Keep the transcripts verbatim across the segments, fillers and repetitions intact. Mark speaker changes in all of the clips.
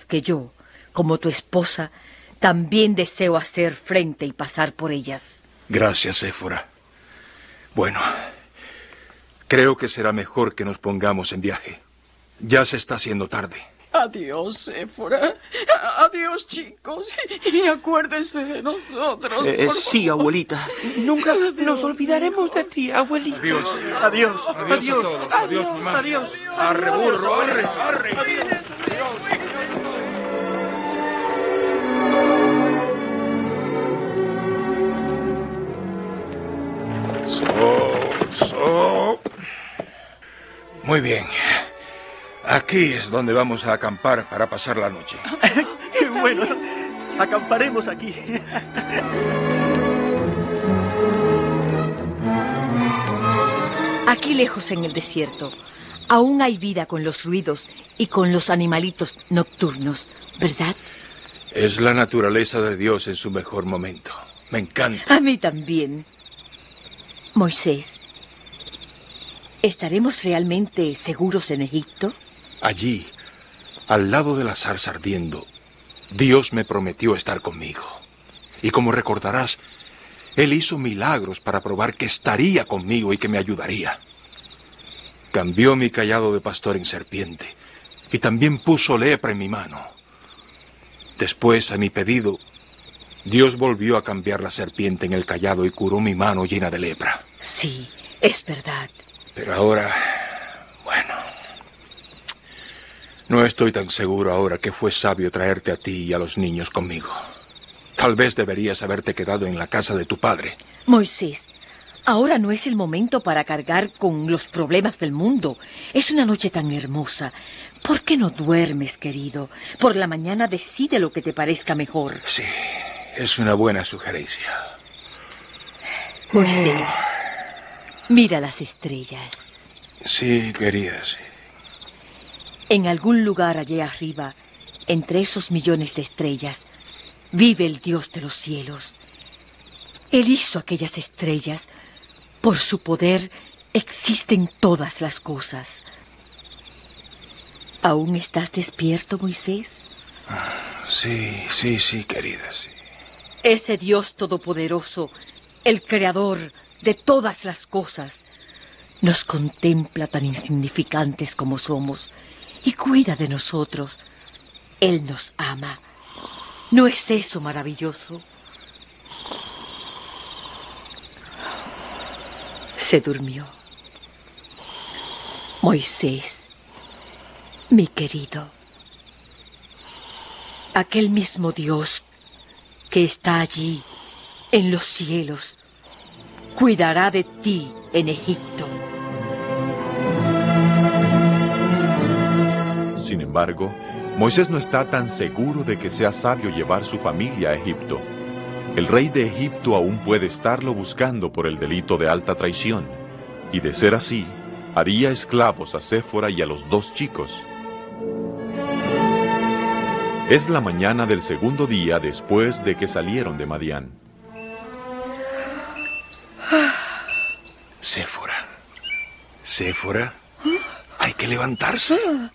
Speaker 1: que yo, como tu esposa, también deseo hacer frente y pasar por ellas.
Speaker 2: Gracias, Séfora. Bueno, creo que será mejor que nos pongamos en viaje. Ya se está haciendo tarde.
Speaker 3: Adiós, Séfora. Adiós, chicos. Y acuérdense de nosotros.
Speaker 4: Eh,
Speaker 3: por
Speaker 4: sí,
Speaker 3: favor.
Speaker 4: abuelita. Nunca
Speaker 3: Adiós,
Speaker 4: nos olvidaremos
Speaker 3: hijo.
Speaker 4: de ti, abuelita.
Speaker 2: Adiós.
Speaker 4: Adiós.
Speaker 2: Adiós a
Speaker 4: Adiós.
Speaker 2: todos. Adiós, mamá.
Speaker 4: Adiós.
Speaker 2: Arre, burro, arre, arre. So, so. Muy bien. Aquí es donde vamos a acampar para pasar la noche.
Speaker 4: Qué bueno. Acamparemos aquí.
Speaker 1: Aquí lejos en el desierto, aún hay vida con los ruidos y con los animalitos nocturnos, ¿verdad?
Speaker 2: Es la naturaleza de Dios en su mejor momento. Me encanta.
Speaker 1: A mí también. Moisés, ¿estaremos realmente seguros en Egipto?
Speaker 2: Allí, al lado de la zarza ardiendo, Dios me prometió estar conmigo. Y como recordarás, Él hizo milagros para probar que estaría conmigo y que me ayudaría. Cambió mi cayado de pastor en serpiente y también puso lepra en mi mano. Después, a mi pedido, Dios volvió a cambiar la serpiente en el cayado y curó mi mano llena de lepra.
Speaker 1: Sí, es verdad.
Speaker 2: Pero ahora, bueno, no estoy tan seguro ahora que fue sabio traerte a ti y a los niños conmigo. Tal vez deberías haberte quedado en la casa de tu padre.
Speaker 1: Moisés, ahora no es el momento para cargar con los problemas del mundo. Es una noche tan hermosa. ¿Por qué no duermes, querido? Por la mañana decide lo que te parezca mejor.
Speaker 2: Sí, es una buena sugerencia.
Speaker 1: Moisés, mira las estrellas.
Speaker 2: Sí, querida, sí.
Speaker 1: En algún lugar allá arriba, entre esos millones de estrellas, vive el Dios de los cielos. Él hizo aquellas estrellas. Por su poder existen todas las cosas. ¿Aún estás despierto, Moisés?
Speaker 2: Sí, sí, sí, querida, sí.
Speaker 1: Ese Dios todopoderoso, el creador de todas las cosas, nos contempla tan insignificantes como somos y cuida de nosotros. Él nos ama. ¿No es eso maravilloso? Se durmió. Moisés, mi querido, aquel mismo Dios que está allí en los cielos cuidará de ti en Egipto.
Speaker 5: Sin embargo, Moisés no está tan seguro de que sea sabio llevar su familia a Egipto. El rey de Egipto aún puede estarlo buscando por el delito de alta traición, y de ser así, haría esclavos a Séfora y a los dos chicos. Es la mañana del segundo día después de que salieron de Madián.
Speaker 2: Séfora. Séfora. Hay que levantarse.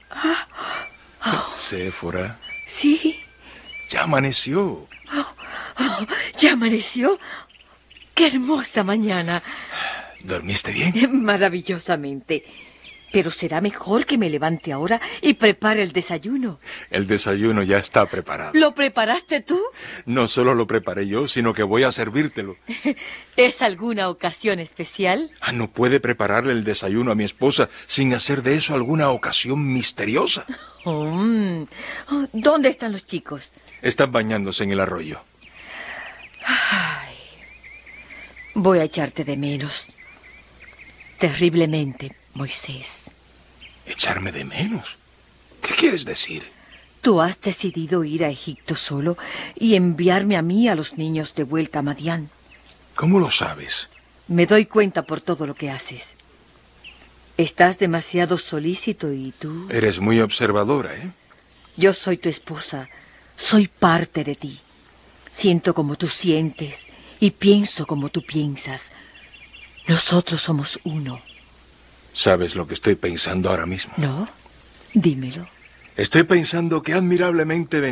Speaker 2: Séfora.
Speaker 1: Sí.
Speaker 2: Ya amaneció.
Speaker 1: Oh, ¿ya amaneció? ¡Qué hermosa mañana!
Speaker 2: ¿Dormiste bien?
Speaker 1: Maravillosamente. Pero será mejor que me levante ahora y prepare el desayuno.
Speaker 2: El desayuno ya está preparado.
Speaker 1: ¿Lo preparaste tú?
Speaker 2: No solo lo preparé yo, sino que voy a servírtelo.
Speaker 1: ¿Es alguna ocasión especial?
Speaker 2: Ah, no puede prepararle el desayuno a mi esposa sin hacer de eso alguna ocasión misteriosa.
Speaker 1: Oh, ¿dónde están los chicos?
Speaker 2: Están bañándose en el arroyo.
Speaker 1: Ay, voy a echarte de menos. Terriblemente, Moisés.
Speaker 2: ¿Echarme de menos? ¿Qué quieres decir?
Speaker 1: Tú has decidido ir a Egipto solo y enviarme a mí a los niños de vuelta a Madián.
Speaker 2: ¿Cómo lo sabes?
Speaker 1: Me doy cuenta por todo lo que haces. Estás demasiado solícito y tú...
Speaker 2: Eres muy observadora, ¿eh?
Speaker 1: Yo soy tu esposa. Soy parte de ti. Siento como tú sientes y pienso como tú piensas. Nosotros somos uno.
Speaker 2: ¿Sabes lo que estoy pensando ahora mismo?
Speaker 1: ¿No? Dímelo.
Speaker 2: Estoy pensando que admirablemente